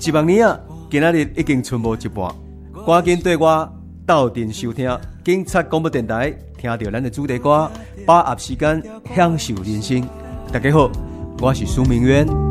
1万年啊，今仔日已经剩无一半，赶紧对我斗阵收听警察广播电台，听到咱的主题歌，把握时间享受人生。大家好，我是苏明渊。